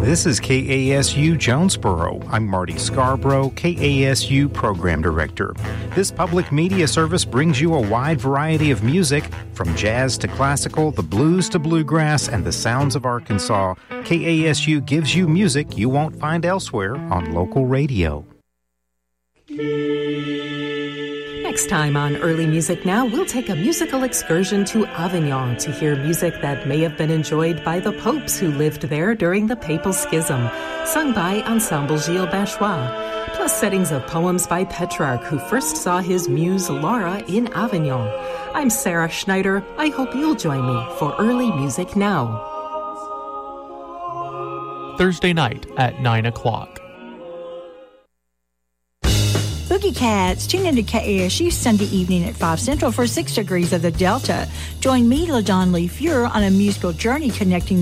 This is KASU Jonesboro. I'm Marty Scarborough, KASU Program Director. This public media service brings you a wide variety of music, from jazz to classical, the blues to bluegrass, and the sounds of Arkansas. KASU gives you music you won't find elsewhere on local radio. Next time on Early Music Now, we'll take a musical excursion to Avignon to hear music that may have been enjoyed by the popes who lived there during the Papal Schism, sung by Ensemble Gilles Bachois, plus settings of poems by Petrarch, who first saw his muse Laura in Avignon. I'm Sarah Schneider. I hope you'll join me for Early Music Now. Thursday night at 9 o'clock. Boogie Cats, tune into KASU Sunday evening at 5 Central for 6 Degrees of the Delta. Join me, LaDon Lee Fuhrer, on a musical journey connecting